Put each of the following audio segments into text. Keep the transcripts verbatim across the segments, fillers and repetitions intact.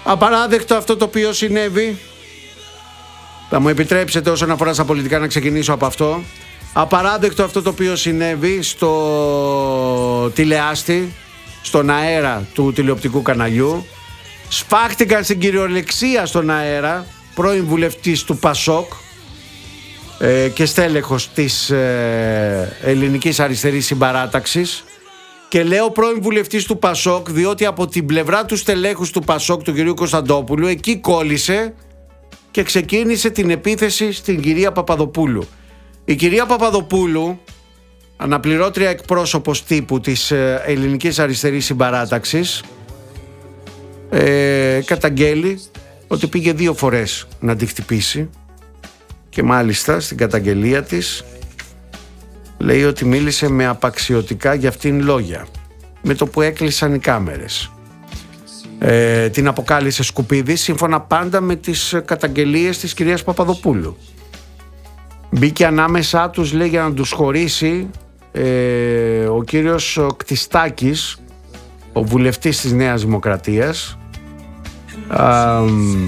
Απαράδεκτο αυτό το οποίο συνέβη. Θα μου επιτρέψετε όσον αφορά στα πολιτικά να ξεκινήσω από αυτό. Απαράδεκτο αυτό το οποίο συνέβη στο τηλεάστη, στον αέρα του τηλεοπτικού καναλιού. Σφάχτηκαν στην κυριολεξία στον αέρα πρώην βουλευτής του Πασόκ ε, και στέλεχος της ε, ελληνικής αριστερής συμπαράταξης. Και λέω πρώην βουλευτής του Πασόκ διότι από την πλευρά του στελέχους του Πασόκ, του κυρίου Κωνσταντόπουλου, εκεί κόλλησε και ξεκίνησε την επίθεση στην κυρία Παπαδοπούλου. Η κυρία Παπαδοπούλου, αναπληρώτρια εκπρόσωπος τύπου της ελληνικής αριστερής συμπαράταξης, ε, καταγγέλει ότι πήγε δύο φορές να τη χτυπήσει και μάλιστα στην καταγγελία της λέει ότι μίλησε με απαξιωτικά για αυτήν λόγια με το που έκλεισαν οι κάμερες. Ε, την αποκάλυψε σκουπίδι σύμφωνα πάντα με τις καταγγελίες της κυρίας Παπαδοπούλου. Μπήκε ανάμεσά τους, λέει, για να τους χωρίσει ε, ο κύριος Κτιστάκης, ο βουλευτής της Νέας Δημοκρατίας. Α,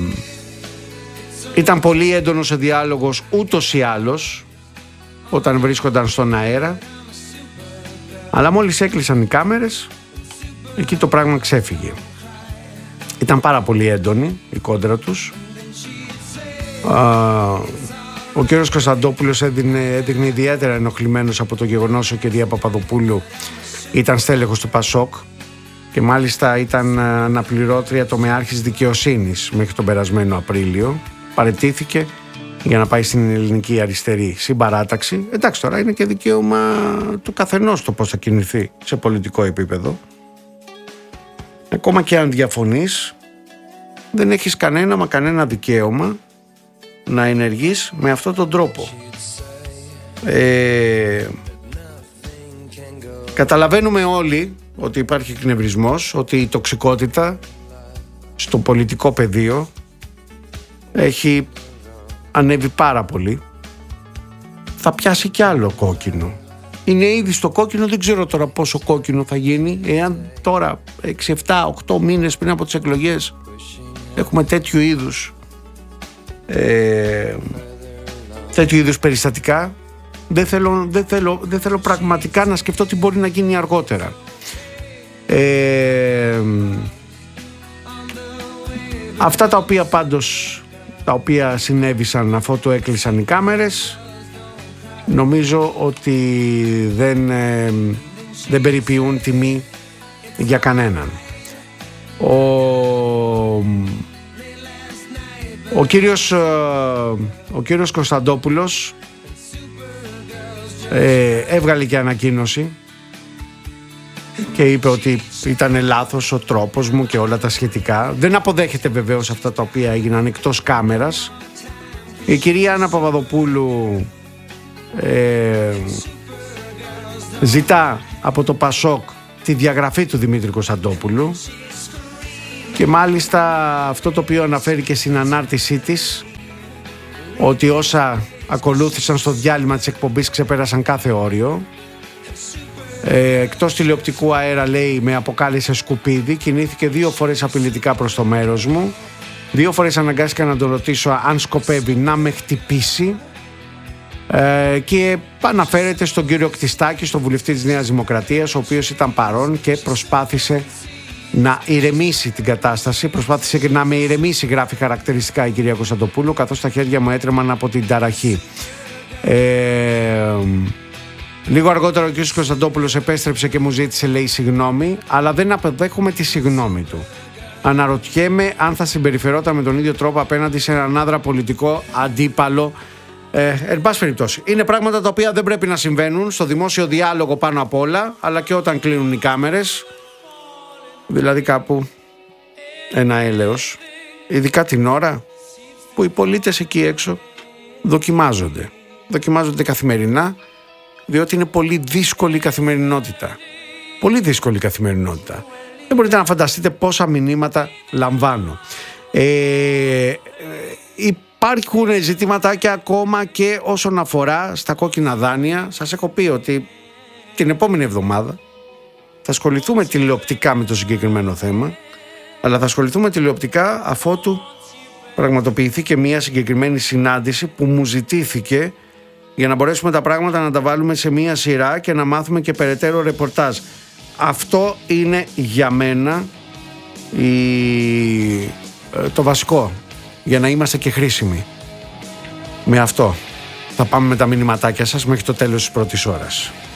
ήταν πολύ έντονος ο διάλογος ούτως ή άλλως όταν βρίσκονταν στον αέρα, αλλά μόλις έκλεισαν οι κάμερες εκεί το πράγμα ξέφυγε. Ήταν πάρα πολύ έντονη η κόντρα τους. Α, ο κύριος Κωνσταντόπουλος έδινε, έδειχνε ιδιαίτερα ενοχλημένος από το γεγονός ότι η κυρία Παπαδοπούλου ήταν στέλεχος του Πασόκ και μάλιστα ήταν αναπληρώτρια τομεάρχης δικαιοσύνης μέχρι τον περασμένο Απρίλιο. Παραιτήθηκε για να πάει στην ελληνική αριστερή συμπαράταξη. Εντάξει, τώρα είναι και δικαίωμα του καθενός το πώς θα κινηθεί σε πολιτικό επίπεδο. Ακόμα και αν διαφωνείς, δεν έχεις κανένα μα κανένα δικαίωμα να ενεργείς με αυτόν τον τρόπο. Ε, καταλαβαίνουμε όλοι ότι υπάρχει εκνευρισμός, ότι η τοξικότητα στο πολιτικό πεδίο έχει ανέβει πάρα πολύ. Θα πιάσει κι άλλο κόκκινο. Είναι ήδη στο κόκκινο, δεν ξέρω τώρα πόσο κόκκινο θα γίνει. Εάν τώρα έξι, επτά, οκτώ μήνες πριν από τις εκλογές έχουμε τέτοιου είδους ε, τέτοιου είδους περιστατικά, δεν θέλω, δεν, θέλω, δεν θέλω πραγματικά να σκεφτώ τι μπορεί να γίνει αργότερα. Ε, αυτά τα οποία πάντως τα οποία συνέβησαν αφού το έκλεισαν οι κάμερες, νομίζω ότι δεν, ε, δεν περιποιούν τιμή για κανέναν. Ο, ο, κύριος, ο κύριος Κωνσταντόπουλος ε, έβγαλε και ανακοίνωση και είπε ότι ήταν λάθος ο τρόπος μου και όλα τα σχετικά. Δεν αποδέχεται βεβαίως αυτά τα οποία έγιναν εκτός κάμερας. Η κυρία Άννα Παπαδοπούλου ε, ζητά από το Πασόκ τη διαγραφή του Δημήτρη Κωνσταντόπουλου και μάλιστα αυτό το οποίο αναφέρει και στην ανάρτησή της, ότι όσα ακολούθησαν στο διάλειμμα της εκπομπής ξεπέρασαν κάθε όριο. Ε, εκτός τηλεοπτικού αέρα, λέει, με αποκάλυψε σκουπίδι, κινήθηκε δύο φορές απειλητικά προς το μέρος μου, δύο φορές αναγκάστηκα να τον ρωτήσω αν σκοπεύει να με χτυπήσει ε, και αναφέρεται στον κύριο Κτιστάκη, στον βουλευτή της Νέας Δημοκρατίας, ο οποίος ήταν παρόν και προσπάθησε να ηρεμήσει την κατάσταση, προσπάθησε να με ηρεμήσει, γράφει χαρακτηριστικά η κυρία Κωνσταντοπούλου, καθώς τα χέρια μου έτρεμαν από την ταραχή. Ε, Λίγο αργότερα ο κ. Κωνσταντόπουλος επέστρεψε και μου ζήτησε, λέει, συγγνώμη, αλλά δεν αποδέχομαι τη συγγνώμη του. Αναρωτιέμαι αν θα συμπεριφερόταν με τον ίδιο τρόπο απέναντι σε έναν άντρα πολιτικό αντίπαλο. Ε, εν πάση περιπτώσει, είναι πράγματα τα οποία δεν πρέπει να συμβαίνουν στο δημόσιο διάλογο πάνω απ' όλα, αλλά και όταν κλείνουν οι κάμερες. Δηλαδή κάπου ένα έλεος, ειδικά την ώρα που οι πολίτες εκεί έξω δοκιμάζονται. Δοκιμάζονται καθημερινά, διότι είναι πολύ δύσκολη η καθημερινότητα. Πολύ δύσκολη η καθημερινότητα. Δεν μπορείτε να φανταστείτε πόσα μηνύματα λαμβάνω. Ε, υπάρχουν ζητηματάκια ακόμα και όσον αφορά στα κόκκινα δάνεια. Σας έχω πει ότι την επόμενη εβδομάδα θα ασχοληθούμε τηλεοπτικά με το συγκεκριμένο θέμα. Αλλά θα ασχοληθούμε τηλεοπτικά αφότου πραγματοποιηθεί και μια συγκεκριμένη συνάντηση που μου ζητήθηκε για να μπορέσουμε τα πράγματα να τα βάλουμε σε μια σειρά και να μάθουμε και περαιτέρω ρεπορτάζ. Αυτό είναι για μένα η... το βασικό, για να είμαστε και χρήσιμοι. Με αυτό θα πάμε με τα μηνυματάκια σας μέχρι το τέλος της πρώτης ώρας.